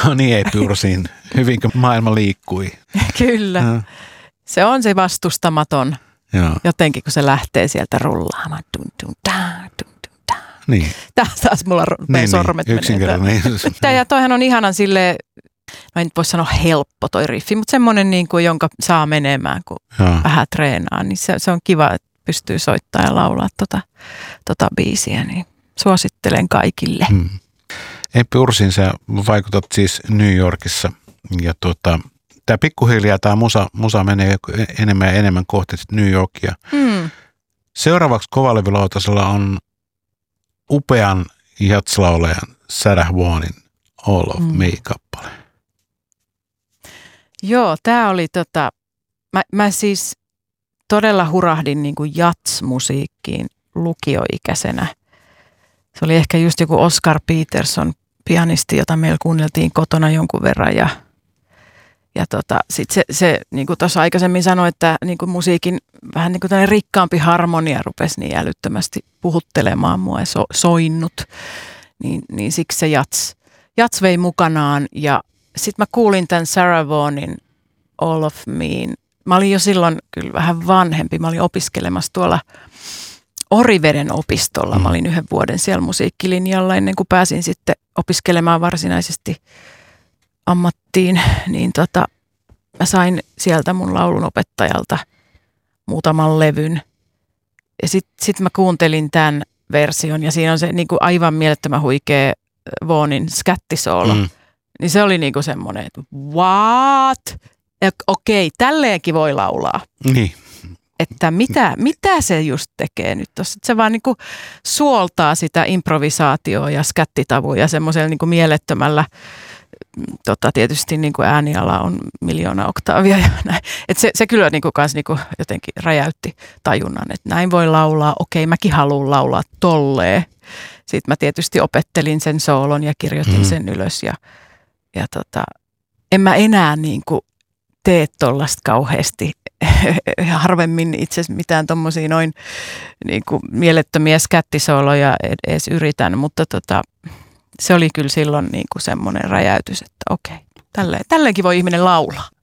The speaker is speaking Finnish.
No niin, ei Pyrsin. Hyvinkö maailma liikkui. Kyllä. Se on se vastustamaton. Joo. Jotenkin, kun se lähtee sieltä rullaamaan. Niin. Taas mulla sormet menee. Yksinkertainen. Ja toihan on ihanan silleen, mä en nyt voi sanoa helppo toi riffi, mutta semmoinen, niin kuin, jonka saa menemään, kun vähän treenaa. Niin se on kiva, että pystyy soittamaan ja laulaa tota biisiä. Niin suosittelen kaikille. Pyrsin, sä vaikutat siis New Yorkissa. Ja tämä pikkuhiljaa tämä musa menee enemmän ja enemmän kohti New Yorkia. Seuraavaksi kovalevylautasella on upean jatslaulajan Sarah Vaughanin All of Me-kappale. Joo, tämä oli mä siis todella hurahdin niin kuin jats-musiikkiin lukioikäisenä. Se oli ehkä just joku Oscar Peterson, pianisti, jota meillä kuunneltiin kotona jonkun verran ja sitten se niin kuin tuossa aikaisemmin sanoi, että niin kuin musiikin vähän niin kuin tällainen rikkaampi harmonia rupesi niin älyttömästi puhuttelemaan mua ja soinnut. Niin siksi se jats vei mukanaan ja sitten mä kuulin tämän Sarah Vaughanin All of Me. Mä olin jo silloin kyllä vähän vanhempi. Mä olin opiskelemassa tuolla Oriveden opistolla. Mä olin 1 vuoden siellä musiikkilinjalla ennen kuin pääsin sitten opiskelemaan varsinaisesti ammattiin, niin mä sain sieltä mun laulunopettajalta muutaman levyn. Ja sit mä kuuntelin tämän version ja siinä on se niinku aivan mielettömän huikea Vaughanin skättisoolo. Niin se oli niinku semmoinen, että what? Okei, tälleenkin voi laulaa. Niin. Että mitä se just tekee nyt tuossa. Se vaan niinku suoltaa sitä improvisaatioa ja skättitavuja semmoisella niinku mielettömällä tietysti niin kuin ääniala on 1,000,000 oktaavia ja näin. Että se kyllä niin kuin kans niin kuin jotenkin räjäytti tajunnan, että näin voi laulaa. Okei, mäkin haluan laulaa tolleen. Sitten mä tietysti opettelin sen soolon ja kirjoitin sen ylös ja en mä enää niin kuin tee tollaista kauheasti. Harvemmin itse asiassa mitään tommosia noin niin kuin mielettömiä skättisooloja edes yritän, mutta se oli kyllä silloin niin kuin semmoinen räjäytys, että okei, tälleenkin voi ihminen laulaa.